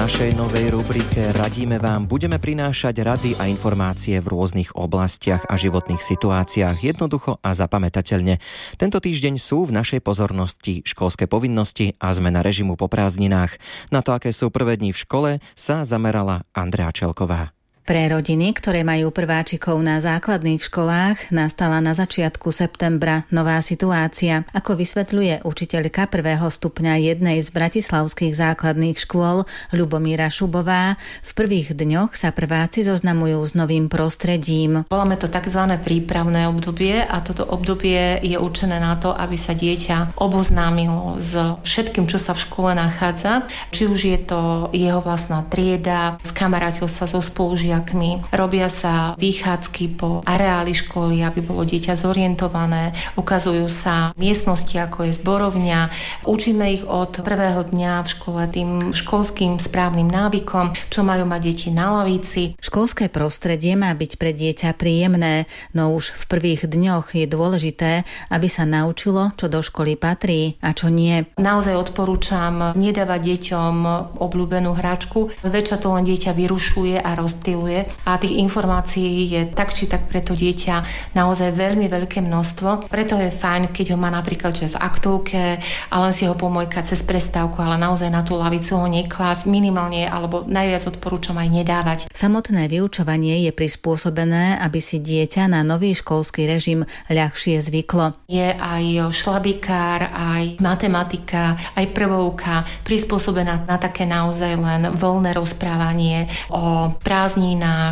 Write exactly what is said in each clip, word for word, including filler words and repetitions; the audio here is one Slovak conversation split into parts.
našej novej rubrike Radíme vám budeme prinášať rady a informácie v rôznych oblastiach a životných situáciách jednoducho a zapamätateľne. Tento týždeň sú v našej pozornosti školské povinnosti a zmena režimu po prázdninách. Na to, aké sú prvé dni v škole, sa zamerala Andrea Čelková. Pre rodiny, ktoré majú prváčikov na základných školách, nastala na začiatku septembra nová situácia. Ako vysvetľuje učiteľka prvého stupňa jednej z bratislavských základných škôl Ľubomíra Šubová, v prvých dňoch sa prváci zoznamujú s novým prostredím. Voláme to tzv. Prípravné obdobie a toto obdobie je určené na to, aby sa dieťa oboznámilo s všetkým, čo sa v škole nachádza. Či už je to jeho vlastná trieda, skamarátil sa so spolužiakmi, robia sa vychádzky po areáli školy, aby bolo dieťa zorientované, ukazujú sa miestnosti, ako je zborovňa. Učíme ich od prvého dňa v škole tým školským správnym návykom, čo majú mať deti na lavici. Školské prostredie má byť pre dieťa príjemné, no už v prvých dňoch je dôležité, aby sa naučilo, čo do školy patrí a čo nie. Naozaj odporúčam nedávať deťom obľúbenú hračku. Zväčša to len dieťa vyrušuje a rozptýluje. A tých informácií je tak či tak pre to dieťa naozaj veľmi veľké množstvo. Preto je fajn, keď ho má napríklad že v aktovke a len si ho pomojka cez prestávku, ale naozaj na tú lavicu ho neklásť minimálne, alebo najviac odporúčam aj nedávať. Samotné vyučovanie je prispôsobené, aby si dieťa na nový školský režim ľahšie zvyklo. Je aj šlabikár, aj matematika, aj prvovka prispôsobená na také naozaj len voľné rozprávanie o prázdninách,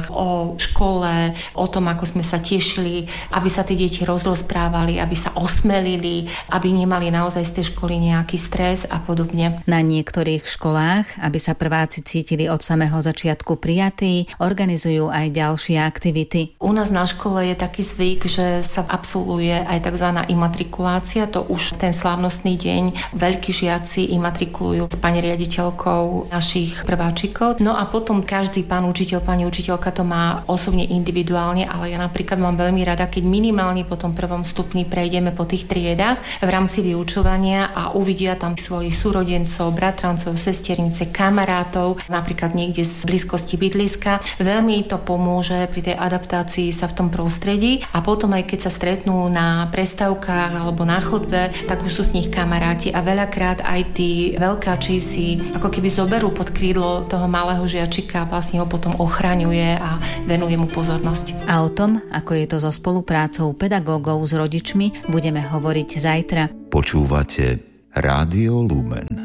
o škole, o tom, ako sme sa tešili, aby sa tie deti rozrozprávali, aby sa osmelili, aby nemali naozaj z tej školy nejaký stres a podobne. Na niektorých školách, aby sa prváci cítili od samého začiatku prijatí, organizujú aj ďalšie aktivity. U nás na škole je taký zvyk, že sa absolvuje aj tzv. Imatrikulácia, to už v ten slávnostný deň veľkí žiaci imatrikulujú s pani riaditeľkou našich prváčikov. No a potom každý pán učiteľ, pani učiteľka to má osobne individuálne, ale ja napríklad mám veľmi rada, keď minimálne po tom prvom stupni prejdeme po tých triedách v rámci vyučovania a uvidia tam svojich súrodencov, bratrancov, sesternice, kamarátov, napríklad niekde z blízkosti bydliska. Veľmi to pomôže pri tej adaptácii sa v tom prostredí a potom aj keď sa stretnú na prestávkach alebo na chodbe, tak už sú s nich kamaráti a veľakrát aj tí veľkáči si ako keby zoberú pod krídlo toho malého žiačika a vlastne ho potom ochraňuje a venuje mu pozornosť. A o tom, ako je to so spoluprácou pedagógov s rodičmi, budeme hovoriť zajtra. Počúvate Rádio Lumen.